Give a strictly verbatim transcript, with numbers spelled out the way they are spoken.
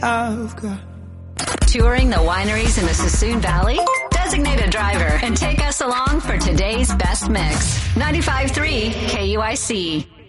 I've got. Touring the wineries in the Sassoon Valley? Designate a driver and take us along for today's best mix. ninety-five point three K U I C.